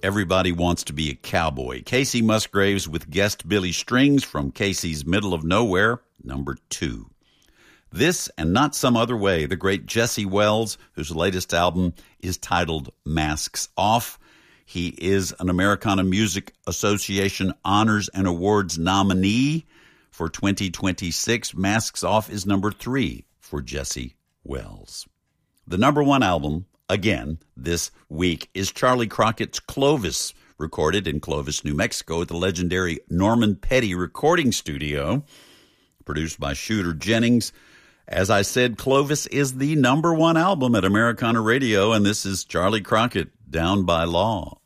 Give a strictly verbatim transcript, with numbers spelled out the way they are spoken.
Everybody Wants to Be a Cowboy. Casey Musgraves with guest Billy Strings from Casey's Middle of Nowhere, number two. This and Not Some Other Way, the great Jesse Wells, whose latest album is titled Masks Off. He is an Americana Music Association Honors and Awards nominee for twenty twenty-six. Masks Off is number three for Jesse Wells. The number one album, again, this week is Charlie Crockett's Clovis, recorded in Clovis, New Mexico at the legendary Norman Petty Recording Studio, produced by Shooter Jennings. As I said, Clovis is the number one album at Americana Radio, and this is Charlie Crockett, Down by Law.